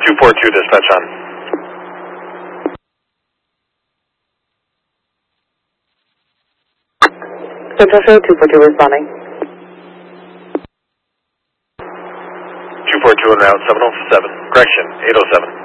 242 dispatch on. Central Show 242 responding. 242 en route 707. Correction, 807.